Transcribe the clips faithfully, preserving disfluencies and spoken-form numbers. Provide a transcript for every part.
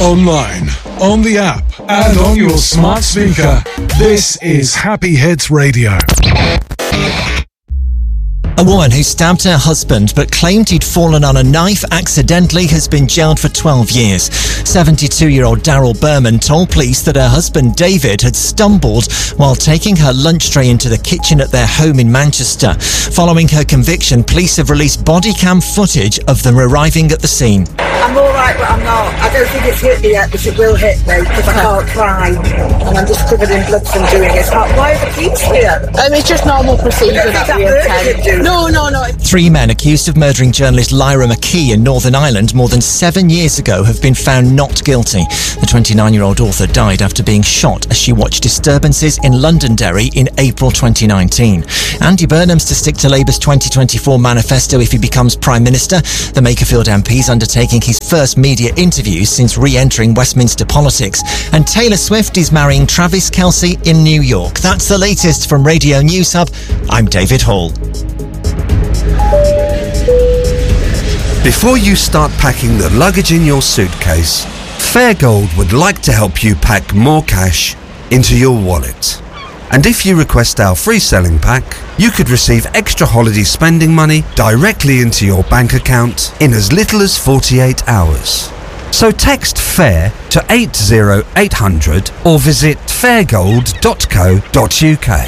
Online, on the app, and on your smart speaker. This is Happy Hits Radio. A woman who stabbed her husband but claimed he'd fallen on a knife accidentally has been jailed for twelve years. seventy-two-year-old Daryl Berman told police that her husband David had stumbled while taking her lunch tray into the kitchen at their home in Manchester. Following her conviction, police have released body cam footage of them arriving at the scene. I'm alright, but I'm not. I don't think it's hit me yet, but it will hit me because I can't cry. And I'm just covered in blood from doing it. Why are the police here? Um, it's just normal procedure that we attend. No, no, no. Three men accused of murdering journalist Lyra McKee in Northern Ireland more than seven years ago have been found not guilty. The twenty-nine-year-old author died after being shot as she watched disturbances in Londonderry in April twenty nineteen. Andy Burnham's to stick to Labour's twenty twenty-four manifesto if he becomes Prime Minister. The Makerfield M P's undertaking his first media interviews since re-entering Westminster politics. And Taylor Swift is marrying Travis Kelce in New York. That's the latest from Radio News Hub. I'm David Hall. Before you start packing the luggage in your suitcase, Fairgold would like to help you pack more cash into your wallet. And if you request our free selling pack, you could receive extra holiday spending money directly into your bank account in as little as forty-eight hours. So text FAIR to eight zero eight hundred or visit fairgold dot co dot uk.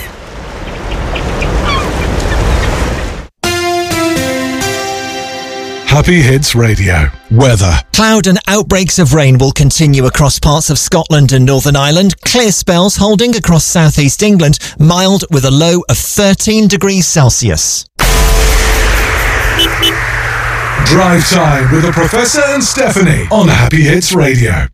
Happy Hits Radio. Weather. Cloud and outbreaks of rain will continue across parts of Scotland and Northern Ireland. Clear spells holding across southeast England. Mild with a low of thirteen degrees Celsius. Drive time with the Professor and Stephanie on Happy Hits Radio.